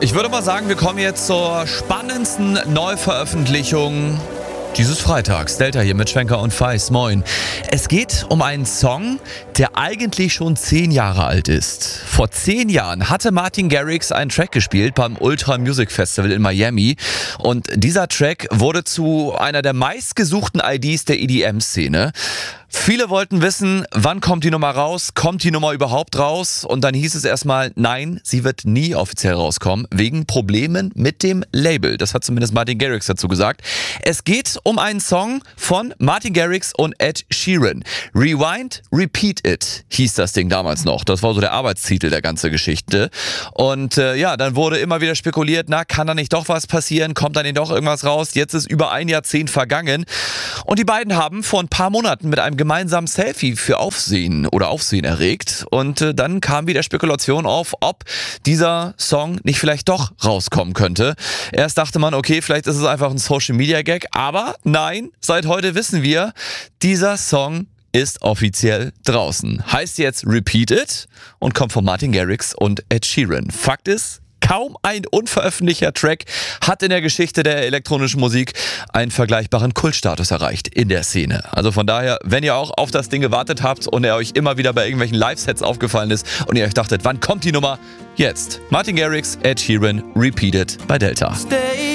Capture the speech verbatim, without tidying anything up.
Ich würde mal sagen, wir kommen jetzt zur spannendsten Neuveröffentlichung dieses Freitags. Delta hier mit Schwenker und Feist. Moin. Es geht um einen Song, der eigentlich schon zehn Jahre alt ist. Vor zehn Jahren hatte Martin Garrix einen Track gespielt beim Ultra Music Festival in Miami. Und dieser Track wurde zu einer der meistgesuchten I Ds der E D M-Szene. Viele wollten wissen, wann kommt die Nummer raus? Kommt die Nummer überhaupt raus? Und dann hieß es erstmal, nein, sie wird nie offiziell rauskommen, wegen Problemen mit dem Label. Das hat zumindest Martin Garrix dazu gesagt. Es geht um einen Song von Martin Garrix und Ed Sheeran. Rewind, Repeat It hieß das Ding damals noch. Das war so der Arbeitstitel der ganzen Geschichte. Und äh, ja, dann wurde immer wieder spekuliert, na, kann da nicht doch was passieren? Kommt da nicht doch irgendwas raus? Jetzt ist über ein Jahrzehnt vergangen. Und die beiden haben vor ein paar Monaten mit einem gemeinsamen Selfie für Aufsehen oder Aufsehen erregt. Und äh, dann kam wieder Spekulation auf, ob dieser Song nicht vielleicht doch rauskommen könnte. Erst dachte man, okay, vielleicht ist es einfach ein Social-Media-Gag. Aber nein, seit heute wissen wir, dieser Song ist offiziell draußen. Heißt jetzt Repeat It und kommt von Martin Garrix und Ed Sheeran. Fakt ist, kaum ein unveröffentlichter Track hat in der Geschichte der elektronischen Musik einen vergleichbaren Kultstatus erreicht in der Szene. Also von daher, wenn ihr auch auf das Ding gewartet habt und er euch immer wieder bei irgendwelchen Live-Sets aufgefallen ist und ihr euch dachtet, wann kommt die Nummer? Jetzt. Martin Garrix, Ed Sheeran, Repeat It bei Delta.